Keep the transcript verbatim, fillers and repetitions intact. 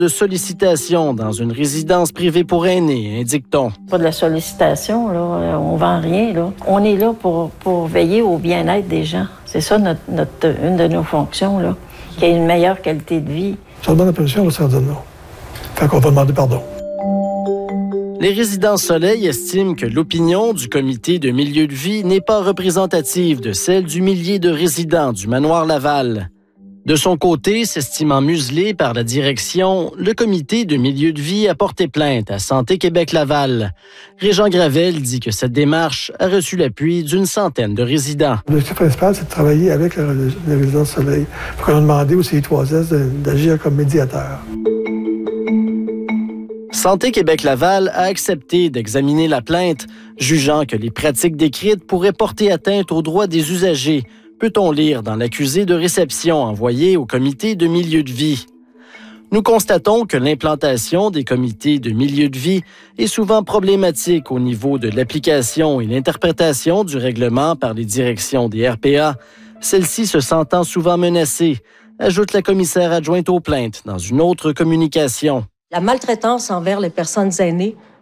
de sollicitation dans une résidence privée pour aînés, indique-t-on. Pas de la sollicitation, là. On vend rien, là. On est là pour, pour veiller au bien-être des gens. C'est ça notre, notre, une de nos fonctions, là. Qu'il y ait une meilleure qualité de vie. Si on demande la permission, on va se dire non. Fait qu'on va demander pardon. Les Résidences Soleil estiment que l'opinion du comité de milieu de vie n'est pas représentative de celle du millier de résidents du manoir Laval. De son côté, s'estimant muselé par la direction, le comité de milieu de vie a porté plainte à Santé Québec Laval. Régent Gravel dit que cette démarche a reçu l'appui d'une centaine de résidents. L'objectif principal, c'est de travailler avec les Résidences Soleil. On a demandé au C I trois S d'agir comme médiateur. Santé Québec Laval a accepté d'examiner la plainte, jugeant que les pratiques décrites pourraient porter atteinte aux droits des usagers, peut-on lire dans l'accusé de réception envoyé au comité de milieu de vie. Nous constatons que l'implantation des comités de milieu de vie est souvent problématique au niveau de l'application et l'interprétation du règlement par les directions des R P A, celle-ci se sentant souvent menacée, ajoute la commissaire adjointe aux plaintes dans une autre communication. La maltraitance envers les personnes aînées